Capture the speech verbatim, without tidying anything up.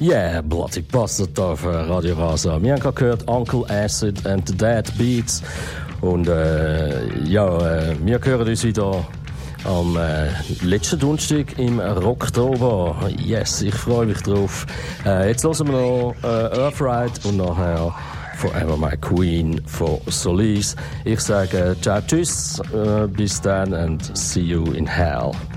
Yeah, Bloody Bastard auf Radio Rasa. Wir haben gerade gehört Uncle Acid and the Dead Beats. Und äh, ja, äh, wir hören uns wieder am äh, letzten Donnerstag im Rocktober. Yes, ich freue mich drauf. Äh, jetzt hören wir noch äh, Earthride und nachher Forever My Queen von Solis. Ich sage ciao, tschüss, äh, bis dann and see you in hell.